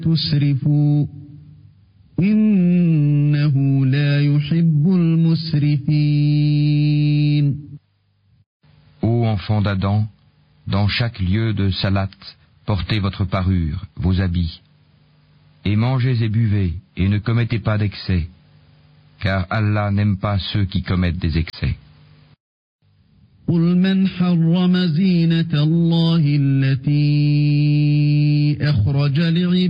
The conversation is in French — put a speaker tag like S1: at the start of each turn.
S1: تسرفوا إنه لا يحب المسرفين.
S2: Ô enfants d'Adam, dans chaque lieu de salat, portez votre parure, vos habits, et mangez et buvez, et ne commettez pas d'excès, car Allah n'aime pas ceux qui commettent des excès.
S1: قل من حرم زينة الله التي أخرج لعباده